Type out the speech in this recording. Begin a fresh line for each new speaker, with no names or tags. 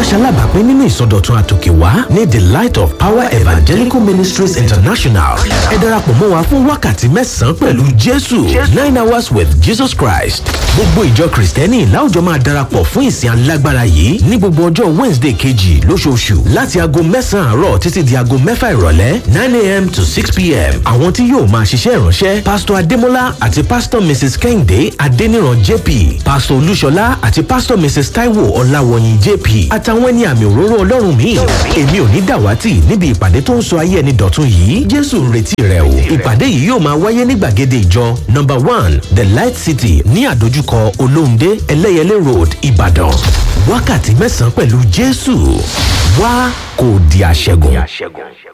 wá ṣalábàápín nínú ìsọdọ̀tun àtòkèwá ní The Light of Power Evangelical Ministries International. Ẹ darapọ̀ mọ́ wa fún wákàtí 9 pẹ̀lú Jésù 9 hours with Jesus Christ. Gbogbo ìjọ Kristẹni láwùjọ máa darapọ̀ fún ìsìn alágbára yìí ní gbogbo ọjọ́ Wednesday kejì lóṣooṣù láti aago 9 àárọ̀ títí di aago 6 ìrọ̀lẹ́ 9 a.m. to 6 p.m. Àwọn tí yóò máa ṣiṣẹ́ ìránṣẹ́ Pastor Adémọ́lá àti Pastor Mrs. Kẹ́hìndé Adéníran JP, Pastor Olúṣọlá àti Pastor Mrs. Táíwò Ọláwọ̀yìn JP àtàwọn ẹni àmì òróró Ọlọ́run míì. Èmi ò ní dàwátì níbi ìpàdé tó ń sọ ayé ẹni dọ̀tun yìí. Jésù ń retí rẹ o. Ìpàdé yìí yóò máa wáyé ní gbàgede ìjọ number 1 The Light City ní àdójúkọ Olóhùndé Ẹlẹ́yẹlé Road Ìbàdàn. Wákàtí 9 pẹ̀lú Jésù. Wá kó di aṣẹ́gun.